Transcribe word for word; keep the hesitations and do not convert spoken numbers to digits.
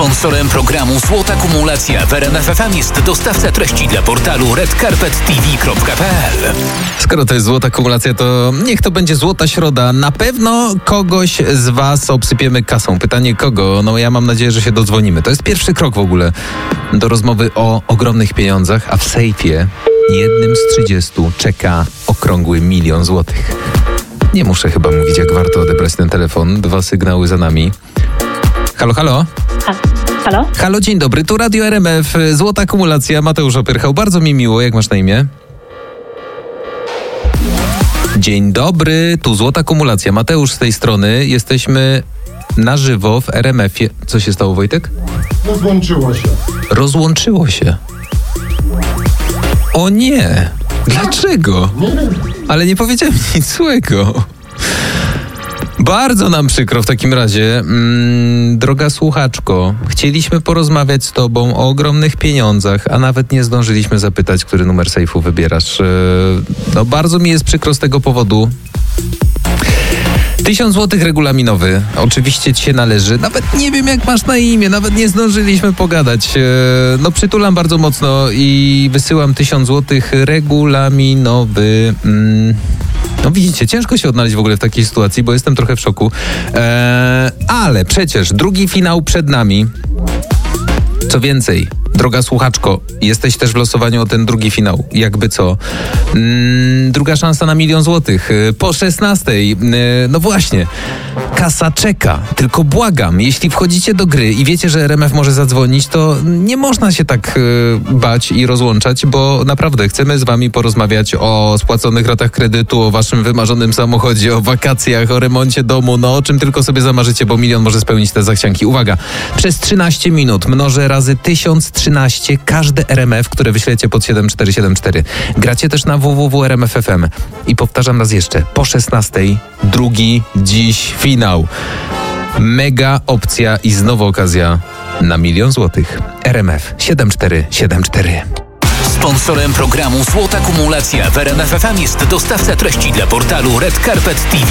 Sponsorem programu Złota Kumulacja w R M F F M jest dostawca treści dla portalu red carpet t v kropka p l. Skoro to jest złota kumulacja, to niech to będzie złota środa. Na pewno kogoś z was obsypiemy kasą. Pytanie kogo? No ja mam nadzieję, że się dodzwonimy. To jest pierwszy krok w ogóle do rozmowy o ogromnych pieniądzach, a w sejfie jednym z trzydziestu czeka okrągły milion złotych. Nie muszę chyba mówić, jak warto odebrać ten telefon. Dwa sygnały za nami. Halo, halo? Ha, halo? Halo, dzień dobry, tu Radio R M F, Złota Kumulacja, Mateusz Opyrchał. Bardzo mi miło, jak masz na imię? Dzień dobry, tu Złota Kumulacja, Mateusz z tej strony. Jesteśmy na żywo w R M F-ie. Co się stało, Wojtek? Rozłączyło się. Rozłączyło się. O nie! Dlaczego? Ale nie powiedziałem nic złego. Bardzo nam przykro w takim razie. Mm, droga słuchaczko, chcieliśmy porozmawiać z tobą o ogromnych pieniądzach, a nawet nie zdążyliśmy zapytać, który numer sejfu wybierasz. Yy, no bardzo mi jest przykro z tego powodu. Tysiąc złotych regulaminowy. Oczywiście ci się należy. Nawet nie wiem, jak masz na imię. Nawet nie zdążyliśmy pogadać. Yy, no przytulam bardzo mocno i wysyłam tysiąc złotych regulaminowy. Mm. No widzicie, ciężko się odnaleźć w ogóle w takiej sytuacji, bo jestem trochę w szoku. Eee, ale przecież drugi finał przed nami. Co więcej, droga słuchaczko, jesteś też w losowaniu o ten drugi finał. Jakby co. Mm, druga szansa na milion złotych. Po szesnastej. Yy, no właśnie. Kasa czeka. Tylko błagam, jeśli wchodzicie do gry i wiecie, że R M F może zadzwonić, to nie można się tak yy, bać i rozłączać, bo naprawdę chcemy z wami porozmawiać o spłaconych ratach kredytu, o waszym wymarzonym samochodzie, o wakacjach, o remoncie domu, no o czym tylko sobie zamarzycie, bo milion może spełnić te zachcianki. Uwaga, przez trzynaście minut mnożę razy tysiąc trzynaście każde R M F, które wyślecie pod siedem cztery siedem cztery. Gracie też na w w w kropka r m f f m. I powtarzam raz jeszcze, po szesnastej drugi dziś finał. Mega opcja i znowu okazja na milion złotych. R M F siedem cztery siedem cztery. Sponsorem programu Złota Kumulacja w R M F F M jest dostawca treści dla portalu red carpet t v